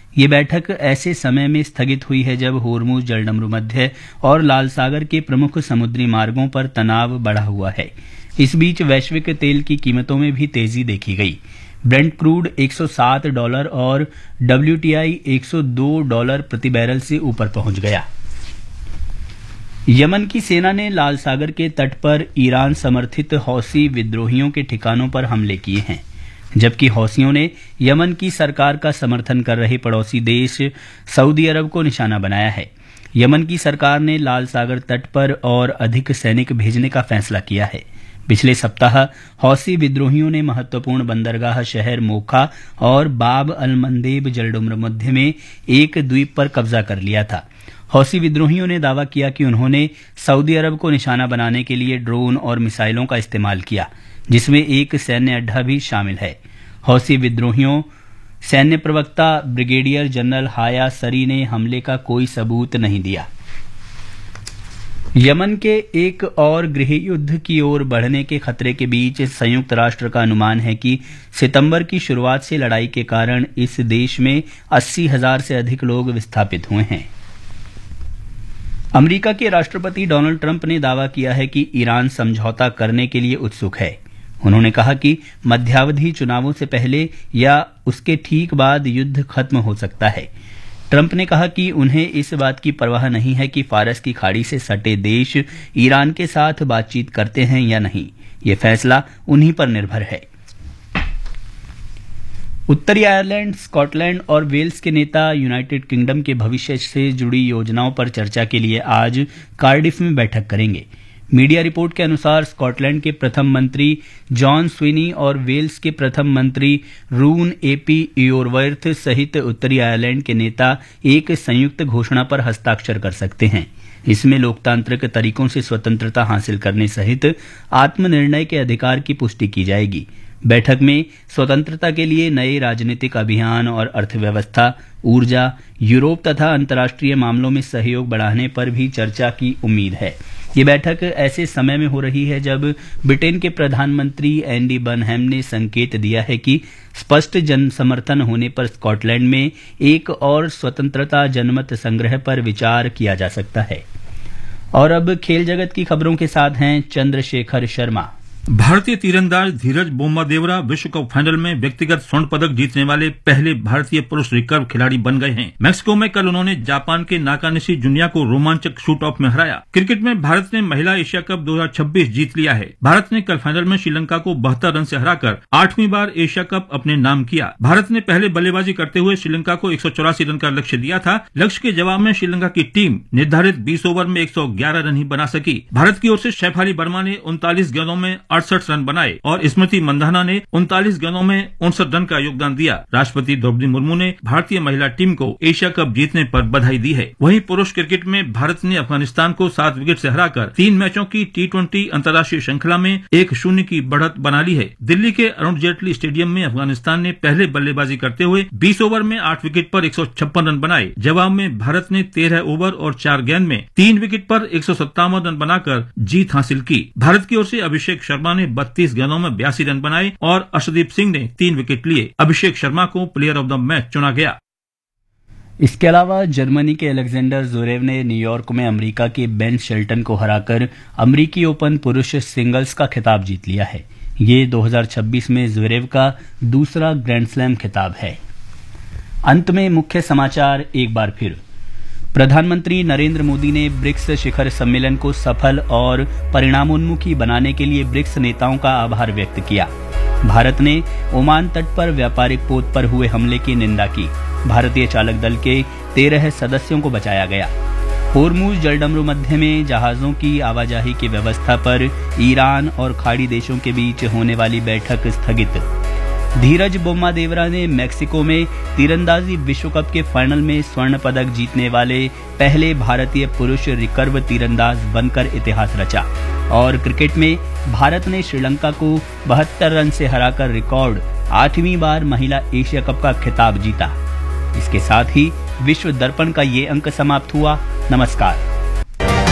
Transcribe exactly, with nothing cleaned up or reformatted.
ये बैठक ऐसे समय में स्थगित हुई है जब होर्मुज जलडमरू मध्य और लाल सागर के प्रमुख समुद्री मार्गों पर तनाव बढ़ा हुआ है। इस बीच वैश्विक तेल की कीमतों में भी तेजी देखी गई। ब्रेंट क्रूड एक सौ सात डॉलर और डब्ल्यूटीआई एक सौ दो डॉलर प्रति बैरल से ऊपर पहुंच गया। यमन की सेना ने लाल सागर के तट पर ईरान समर्थित हौसी विद्रोहियों के ठिकानों पर हमले किए हैं, जबकि हौसियों ने यमन की सरकार का समर्थन कर रहे पड़ोसी देश सऊदी अरब को निशाना बनाया है। यमन की सरकार ने लाल सागर तट पर और अधिक सैनिक भेजने का फैसला किया है। पिछले सप्ताह हौसी विद्रोहियों ने महत्वपूर्ण बंदरगाह शहर मोखा और बाब अल मंदेब जलडमरू मध्य में एक द्वीप पर कब्जा कर लिया था। हौसी विद्रोहियों ने दावा किया कि उन्होंने सऊदी अरब को निशाना बनाने के लिए ड्रोन और मिसाइलों का इस्तेमाल किया, जिसमें एक सैन्य अड्डा भी शामिल है। हौसी विद्रोहियों सैन्य प्रवक्ता ब्रिगेडियर जनरल हाया सरी ने हमले का कोई सबूत नहीं दिया। यमन के एक और गृह युद्ध की ओर बढ़ने के खतरे के बीच संयुक्त राष्ट्र का अनुमान है कि सितंबर की शुरुआत से लड़ाई के कारण इस देश में अस्सी हजार से अधिक लोग विस्थापित हुए हैं। अमेरिका के राष्ट्रपति डोनाल्ड ट्रंप ने दावा किया है कि ईरान समझौता करने के लिए उत्सुक है। उन्होंने कहा कि मध्यावधि चुनावों से पहले या उसके ठीक बाद युद्ध खत्म हो सकता है। ट्रंप ने कहा कि उन्हें इस बात की परवाह नहीं है कि फारस की खाड़ी से सटे देश ईरान के साथ बातचीत करते हैं या नहीं, ये फैसला उन्हीं पर निर्भर है। उत्तरी आयरलैंड, स्कॉटलैंड और वेल्स के नेता यूनाइटेड किंगडम के भविष्य से जुड़ी योजनाओं पर चर्चा के लिए आज कार्डिफ में बैठक करेंगे। मीडिया रिपोर्ट के अनुसार स्कॉटलैंड के प्रथम मंत्री जॉन स्विनी और वेल्स के प्रथम मंत्री रून एपी इयोरवर्थ सहित उत्तरी आयरलैंड के नेता एक संयुक्त घोषणा पर हस्ताक्षर कर सकते हैं। इसमें लोकतांत्रिक तरीकों से स्वतंत्रता हासिल करने सहित आत्मनिर्णय के अधिकार की पुष्टि की जाएगी। बैठक में स्वतंत्रता के लिए नए राजनीतिक अभियान और अर्थव्यवस्था, ऊर्जा, यूरोप तथा अंतर्राष्ट्रीय मामलों में सहयोग बढ़ाने पर भी चर्चा की उम्मीद है। ये बैठक ऐसे समय में हो रही है जब ब्रिटेन के प्रधानमंत्री एंडी बर्नहैम ने संकेत दिया है कि स्पष्ट जन समर्थन होने पर स्कॉटलैंड में एक और स्वतंत्रता जनमत संग्रह पर विचार किया जा सकता है। और अब खेल जगत की खबरों के साथ हैं चंद्रशेखर शर्मा। भारतीय तीरंदाज धीरज बोम्मादेवरा विश्व कप फाइनल में व्यक्तिगत स्वर्ण पदक जीतने वाले पहले भारतीय पुरुष रिकर्व खिलाड़ी बन गए हैं। मैक्सिको में कल उन्होंने जापान के नाकानिशी जुनिया को रोमांचक शूट ऑफ में हराया। क्रिकेट में भारत ने महिला एशिया कप दो हजार छब्बीस जीत लिया है। भारत ने कल फाइनल में श्रीलंका को बहत्तर रन से हराकर आठवीं बार एशिया कप अपने नाम किया। भारत ने पहले बल्लेबाजी करते हुए श्रीलंका को एक सौ चौरासी रन का लक्ष्य दिया था। लक्ष्य के जवाब में श्रीलंका की टीम निर्धारित बीस ओवर में एक सौ ग्यारह रन ही बना सकी। भारत की ओर से शेफाली वर्मा ने उनतालीस गेंदों में अड़सठ रन बनाए और स्मृति मंधाना ने उनतालीस गेंदों में उनसठ रन का योगदान दिया। राष्ट्रपति द्रौपदी मुर्मू ने भारतीय महिला टीम को एशिया कप जीतने पर बधाई दी है। वहीं पुरुष क्रिकेट में भारत ने अफगानिस्तान को सात विकेट से हराकर तीन मैचों की टी ट्वेंटी अंतर्राष्ट्रीय श्रृंखला में एक शून्य की बढ़त बना ली है। दिल्ली के अरुण जेटली स्टेडियम में अफगानिस्तान ने पहले बल्लेबाजी करते हुए बीस ओवर में आठ विकेट पर एक सौ छप्पन रन बनाए। जवाब में भारत ने तेरह ओवर और चार गेंद में तीन विकेट पर एक सौ सत्तावन रन बनाकर जीत हासिल की। भारत की ओर से अभिषेक शर्मा ने बत्तीस गेंदों में बयासी रन बनाए और अर्शदीप सिंह ने तीन विकेट लिए। अभिषेक शर्मा को प्लेयर ऑफ द मैच चुना गया। इसके अलावा जर्मनी के अलेक्जेंडर ज़्वेरेव ने न्यूयॉर्क में अमेरिका के बेन शेल्टन को हराकर अमेरिकी ओपन पुरुष सिंगल्स का खिताब जीत लिया है। ये दो हजार छब्बीस में ज़्वेरेव का दूसरा ग्रैंड स्लैम खिताब है। अंत में मुख्य समाचार एक बार फिर। प्रधानमंत्री नरेंद्र मोदी ने ब्रिक्स शिखर सम्मेलन को सफल और परिणामोन्मुखी बनाने के लिए ब्रिक्स नेताओं का आभार व्यक्त किया। भारत ने ओमान तट पर व्यापारिक पोत पर हुए हमले की निंदा की। भारतीय चालक दल के तेरह सदस्यों को बचाया गया। होर्मुज जलडमरू मध्य में जहाजों की आवाजाही की व्यवस्था पर ईरान और खाड़ी देशों के बीच होने वाली बैठक स्थगित। धीरज बोम्मादेवरा ने मैक्सिको में तीरंदाजी विश्व कप के फाइनल में स्वर्ण पदक जीतने वाले पहले भारतीय पुरुष रिकर्व तीरंदाज बनकर इतिहास रचा। और क्रिकेट में भारत ने श्रीलंका को बहत्तर रन से हराकर रिकॉर्ड आठवीं बार महिला एशिया कप का खिताब जीता। इसके साथ ही विश्व दर्पण का ये अंक समाप्त हुआ। नमस्कार।